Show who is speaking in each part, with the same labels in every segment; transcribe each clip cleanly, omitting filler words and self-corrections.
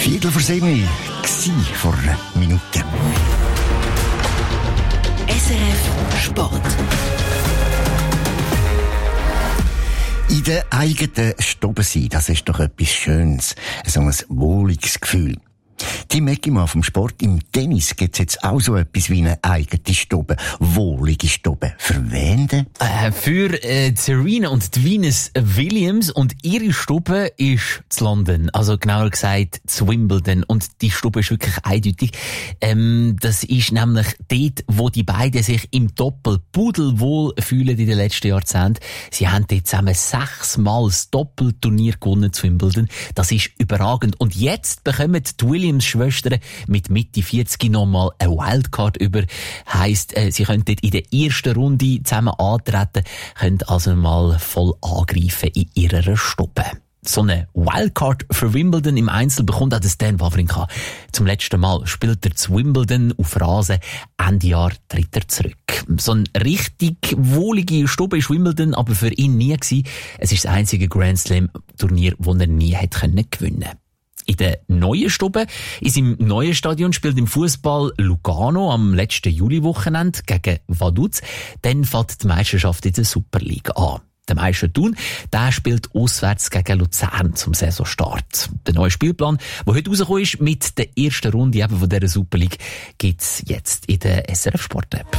Speaker 1: 7:15 vor einer Minute.
Speaker 2: SRF Sport.
Speaker 1: In der eigenen Stube sein, das ist doch etwas Schönes. So ein wohliges Gefühl. Tim Eckimann vom Sport im Tennis gibt's jetzt auch so etwas wie eine eigene Stube. Wohlige Stube. Für wen denn?
Speaker 3: Für Serena und die Venus Williams. Und ihre Stube ist zu London. Also genauer gesagt zu Wimbledon. Und die Stube ist wirklich eindeutig. Das ist nämlich dort, wo die beiden sich im Doppel pudelwohl fühlen in den letzten Jahrzehnten. Sie haben dort zusammen 6-mal das Doppelturnier gewonnen zu Wimbledon. Das ist überragend. Und jetzt bekommen die Williams-Schwestern mit Mitte 40 nochmal eine Wildcard über. Heisst, sie können dort in der ersten Runde zusammen antreten, können also mal voll angreifen in ihrer Stube. So eine Wildcard für Wimbledon im Einzel bekommt auch der Stan Wawrinka. Zum letzten Mal spielt er zu Wimbledon auf Rasen. Ende Jahr tritt er zurück. So eine richtig wohlige Stube ist Wimbledon aber für ihn nie gewesen. Es ist das einzige Grand Slam-Turnier, das er nie hätte gewinnen können. In der neuen Stube, in seinem neuen Stadion, spielt im Fußball Lugano am letzten Juliwochenende gegen Vaduz. Dann fängt die Meisterschaft in der Superliga an. Der Meister Thun, der spielt auswärts gegen Luzern zum Saisonstart. Der neue Spielplan, der heute rausgekommen ist mit der ersten Runde eben von dieser Super League, gibt's jetzt in der SRF Sport App.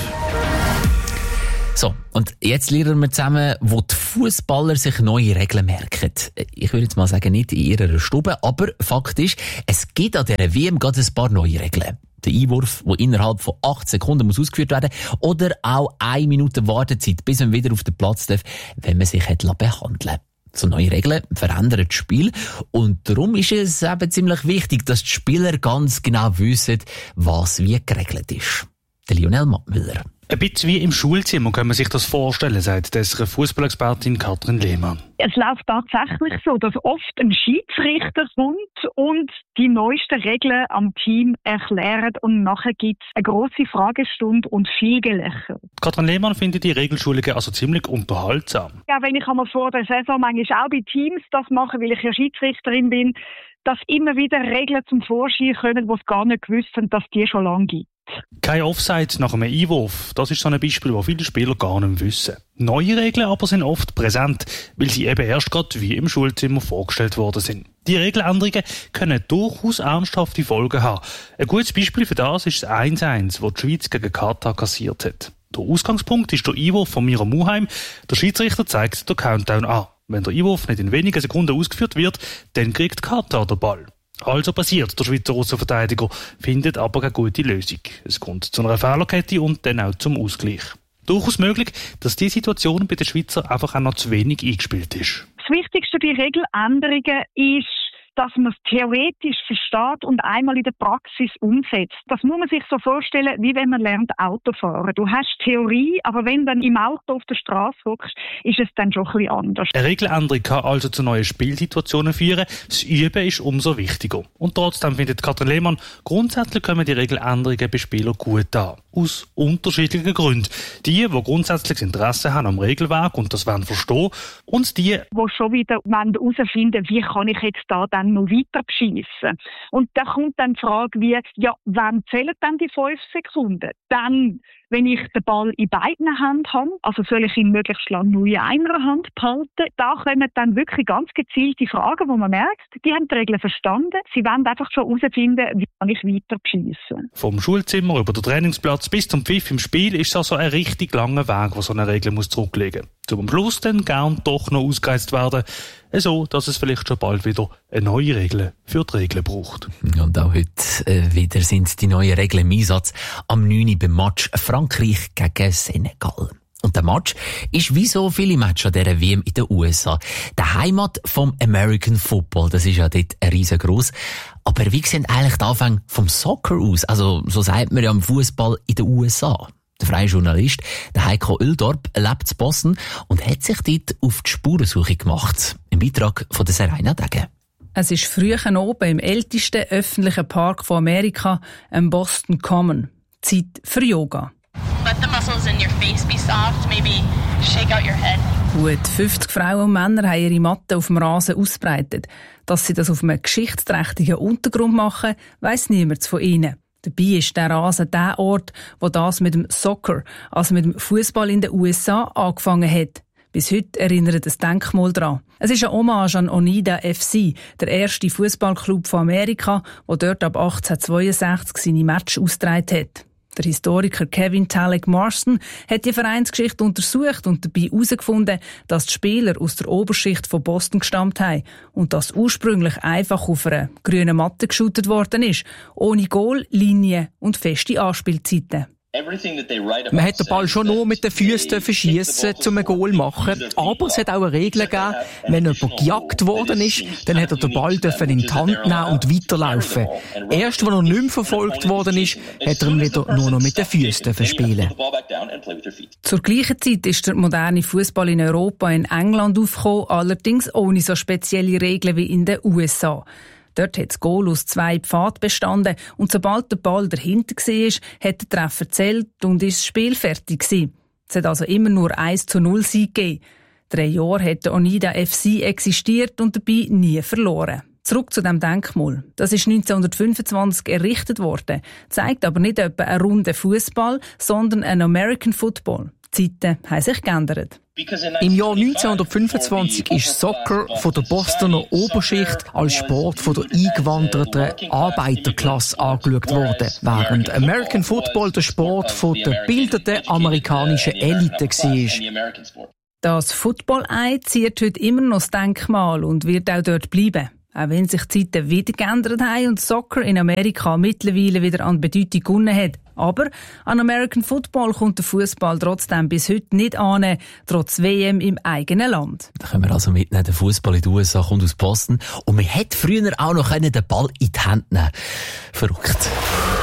Speaker 3: So, und jetzt lernen wir zusammen, wo die Fußballer sich neue Regeln merken. Ich würde jetzt mal sagen, nicht in ihrer Stube, aber Fakt ist, es gibt an dieser WM gerade ein paar neue Regeln. Der Einwurf, der innerhalb von 8 Sekunden muss ausgeführt werden, oder auch 1 Minute Wartezeit, bis man wieder auf den Platz darf, wenn man sich behandeln lässt. So neue Regeln verändern das Spiel und darum ist es eben ziemlich wichtig, dass die Spieler ganz genau wissen, was wie geregelt ist. Der Lionel Mattmüller.
Speaker 4: Ein bisschen wie im Schulzimmer kann man sich das vorstellen, sagt unsere Fußballexpertin Katrin Lehmann.
Speaker 5: Es läuft tatsächlich so, dass oft ein Schiedsrichter kommt und die neuesten Regeln am Team erklärt und nachher gibt es eine grosse Fragestunde und viel Gelächter.
Speaker 4: Katrin Lehmann findet die Regelschulungen also ziemlich unterhaltsam.
Speaker 5: Ja, wenn ich einmal vor der Saison manchmal auch bei Teams das mache, weil ich ja Schiedsrichterin bin, dass immer wieder Regeln zum Vorschein kommen, die es gar nicht gewusst haben, dass die schon lange gibt.
Speaker 4: Kein Offside nach einem Einwurf, das ist so ein Beispiel, das viele Spieler gar nicht wissen. Neue Regeln aber sind oft präsent, weil sie eben erst gerade wie im Schulzimmer vorgestellt worden sind. Die Regeländerungen können durchaus ernsthafte Folgen haben. Ein gutes Beispiel für das ist das 1-1, das die Schweiz gegen Katar kassiert hat. Der Ausgangspunkt ist der Einwurf von Mira Muheim. Der Schiedsrichter zeigt den Countdown an. Wenn der Einwurf nicht in wenigen Sekunden ausgeführt wird, dann kriegt Katar den Ball. Also passiert, der Schweizer Aussenverteidiger findet aber keine gute Lösung. Es kommt zu einer Fehlerkette und dann auch zum Ausgleich. Durchaus möglich, dass die Situation bei den Schweizer einfach auch noch zu wenig eingespielt ist.
Speaker 5: Das Wichtigste bei Regeländerungen ist, dass man es theoretisch versteht und einmal in der Praxis umsetzt. Das muss man sich so vorstellen, wie wenn man lernt Autofahren. Du hast Theorie, aber wenn du dann im Auto auf der Straße hockst, ist es dann schon ein bisschen anders.
Speaker 4: Eine Regeländerung kann also zu neuen Spielsituationen führen. Das Üben ist umso wichtiger. Und trotzdem findet Katrin Lehmann, grundsätzlich kommen die Regeländerungen bei Spielern gut an. Aus unterschiedlichen Gründen. Die grundsätzlich Interesse haben am Regelwerk und das wollen verstehen. Und die
Speaker 5: schon wieder herausfinden, wie kann ich jetzt da dann noch weiter beschiessen. Und da kommt dann die Frage wie, ja, wann zählen dann die 5 Sekunden? Dann, wenn ich den Ball in beiden Händen habe, also soll ich ihn möglichst lange nur in einer Hand behalten? Da kommen dann wirklich ganz gezielte Fragen, wo man merkt, die haben die Regeln verstanden. Sie wollen einfach schon herausfinden, wie kann ich weiter beschiessen.
Speaker 4: Vom Schulzimmer über den Trainingsplatz bis zum Pfiff im Spiel ist es also ein richtig langer Weg, wo so eine Regel muss zurücklegen muss. Zum Schluss dann gern doch noch ausgereizt werden, so dass es vielleicht schon bald wieder eine neue Regel für die Regeln braucht.
Speaker 3: Und auch heute wieder sind die neuen Regeln im Einsatz am 9. beim Match Frankreich gegen Senegal. Und der Match ist wie so viele Matches an dieser WM in den USA. Der Heimat vom American Football, das ist ja dort riesengroß. Aber wie sehen eigentlich die Anfänge vom Soccer aus? Also, so sagt man ja im Fußball in den USA. Der freie Journalist, der Heiko Oeldorp, lebt in Boston und hat sich dort auf die Spurensuche gemacht. Im Beitrag von der Serena Degen.
Speaker 6: Es ist früh oben im ältesten öffentlichen Park von Amerika, im Boston Common. Zeit für Yoga.
Speaker 7: let the muscles in your face be soft. Maybe shake out your head.
Speaker 6: Gut 50 Frauen und Männer haben ihre Matten auf dem Rasen ausbreitet. Dass sie das auf einem geschichtsträchtigen Untergrund machen, weiss niemand von ihnen. Dabei ist der Rasen der Ort, wo das mit dem Soccer, also mit dem Fußball in den USA, angefangen hat. Bis heute erinnert das Denkmal daran. Es ist eine Hommage an Oneida FC, der erste Fußballclub von Amerika, der dort ab 1862 seine Matches ausgetragen hat. Der Historiker Kevin Talek Marston hat die Vereinsgeschichte untersucht und dabei herausgefunden, dass die Spieler aus der Oberschicht von Boston gestammt haben und dass ursprünglich einfach auf einer grünen Matte geshootet worden ist, ohne Goal, Linien und feste Anspielzeiten.
Speaker 8: Man hat den Ball schon nur mit den Füßen verschiessen, um ein Goal zu machen. Aber es hat auch eine Regel gegeben, wenn jemand gejagt worden ist, dann hat er den Ball in die Hand nehmen und weiterlaufen. Erst, wenn er nicht mehr verfolgt worden ist, hat er ihn wieder nur noch mit den Füßen spielen.
Speaker 6: Zur gleichen Zeit ist der moderne Fußball in Europa in England aufgekommen, allerdings ohne so spezielle Regeln wie in den USA. Dort hat das Goal aus 2 Pfaden bestanden und sobald der Ball dahinter war, hat der Treffer gezählt und ist das Spiel fertig gewesen. Es hat also immer nur 1:0 Sieg gegeben. 3 Jahre hat der Oneida FC existiert und dabei nie verloren. Zurück zu dem Denkmal. Das ist 1925 errichtet worden, zeigt aber nicht etwa einen runden Fußball, sondern einen American Football. Die Zeiten haben sich geändert.
Speaker 8: Im Jahr 1925 ist Soccer von der Bostoner Oberschicht als Sport von der eingewanderten Arbeiterklasse angeschaut worden, während American Football der Sport von der gebildeten amerikanischen Elite war.
Speaker 6: Das Football-Ei ziert heute immer noch das Denkmal und wird auch dort bleiben. Auch wenn sich die Zeiten wieder geändert haben und Soccer in Amerika mittlerweile wieder an Bedeutung gewonnen hat. Aber an American Football kommt der Fußball trotzdem bis heute nicht an, trotz WM im eigenen Land.
Speaker 3: Da können wir also mitnehmen, der Fußball in den USA kommt aus Boston. Und man hätte früher auch noch den Ball in die Hand nehmen können. Verrückt.